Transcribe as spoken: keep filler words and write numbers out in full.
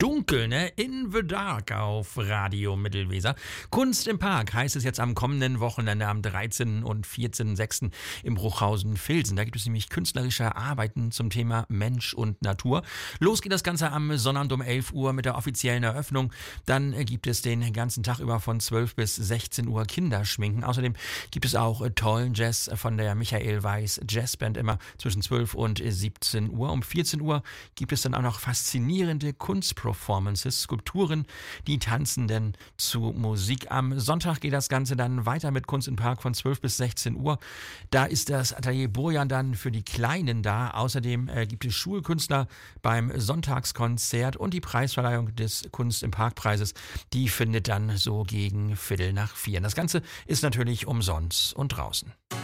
dunkel, ne? In the Dark auf Radio Mittelweser. Kunst im Park heißt es jetzt am kommenden Wochenende am dreizehnten und vierzehnten sechsten im Bruchhausen-Vilsen. Da gibt es nämlich künstlerische Arbeiten zum Thema Mensch und Natur. Los geht das Ganze am Sonnabend um elf Uhr mit der offiziellen Eröffnung. Dann gibt es den ganzen Tag über von zwölf bis sechzehn Uhr Kinderschminken. Außerdem gibt es auch tollen Jazz von der Michael Weiß Jazzband immer zwischen zwölf und siebzehn Uhr. Um vierzehn Uhr gibt es dann auch noch faszinierende Kunstperformances, Skulpturen, die Tanzenden zu Musik. Am Sonntag geht das Ganze dann weiter mit Kunst im Park von zwölf bis sechzehn Uhr. Da ist das Atelier Burjan dann für die Kleinen da. Außerdem äh, gibt es Schulkünstler beim Sonntagskonzert und die Preisverleihung des Kunst im Park Preises. Die findet dann so gegen Viertel nach vier. Das Ganze ist natürlich umsonst und draußen.